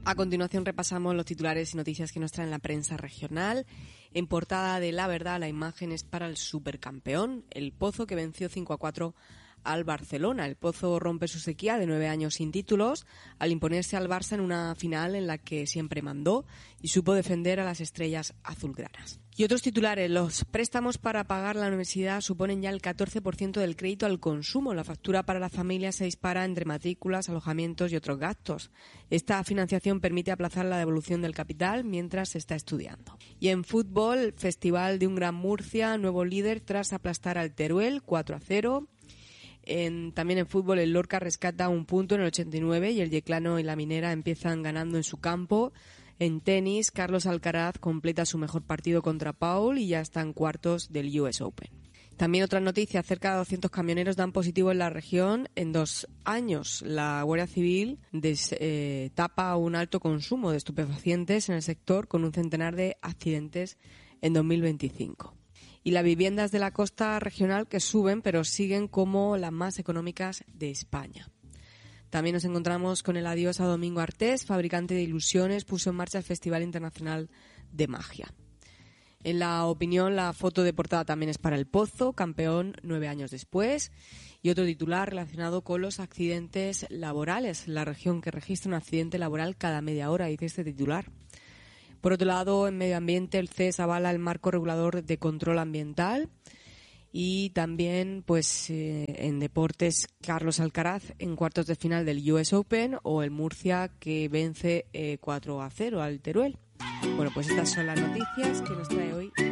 A continuación repasamos los titulares y noticias que nos traen la prensa regional. En portada de La Verdad, la imagen es para el supercampeón, el Pozo, que venció 5-4 al Barcelona. El Pozo rompe su sequía de 9 años sin títulos al imponerse al Barça en una final en la que siempre mandó y supo defender a las estrellas azulgranas. Y otros titulares: los préstamos para pagar la universidad suponen ya el 14% del crédito al consumo. La factura para la familia se dispara entre matrículas, alojamientos y otros gastos. Esta financiación permite aplazar la devolución del capital mientras se está estudiando. Y en fútbol, Festival de un Gran Murcia, nuevo líder tras aplastar al Teruel 4-0. También en fútbol, el Lorca rescata un punto en el 89 y el Yeclano y la Minera empiezan ganando en su campo. En tenis, Carlos Alcaraz completa su mejor partido contra Paul y ya está en cuartos del US Open. También otra noticia: cerca de 200 camioneros dan positivo en la región en 2 años. La Guardia Civil tapa un alto consumo de estupefacientes en el sector con un centenar de accidentes en 2025. Y las viviendas de la costa regional que suben, pero siguen como las más económicas de España. También nos encontramos con el adiós a Domingo Artés, fabricante de ilusiones, puso en marcha el Festival Internacional de Magia. En La Opinión, la foto de portada también es para el Pozo, campeón 9 años después. Y otro titular relacionado con los accidentes laborales, la región que registra un accidente laboral cada media hora, dice este titular. Por otro lado, en Medio Ambiente, el CES avala el marco regulador de control ambiental. Y también, en deportes, Carlos Alcaraz en cuartos de final del US Open, o el Murcia que vence 4-0 al Teruel. Bueno, pues estas son las noticias que nos trae hoy